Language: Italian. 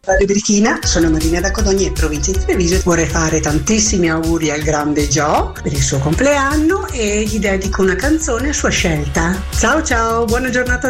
Radio Birichina, sono Marina da Codogno, in provincia di Treviso. Vorrei fare tantissimi auguri al grande Joe per il suo compleanno e gli dedico una canzone a sua scelta. Ciao ciao, buona giornata a